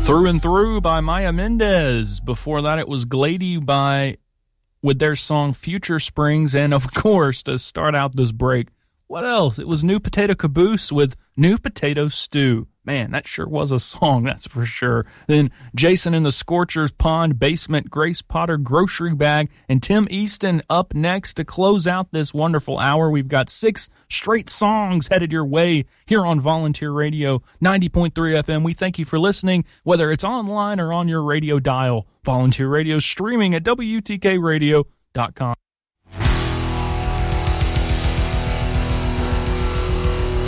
Through and Through by Maya Mendez. Before that, it was Glady with their song Future Springs. And of course, to start out this break, what else? It was New Potato Caboose with New Potato Stew. Man, that sure was a song, that's for sure. Then Jason and the Scorchers, Pond, Basement, Grace Potter, Grocery Bag, and Tim Easton up next to close out this wonderful hour. We've got 6 straight songs headed your way here on Volunteer Radio 90.3 FM. We thank you for listening, whether it's online or on your radio dial. Volunteer Radio streaming at WTKradio.com.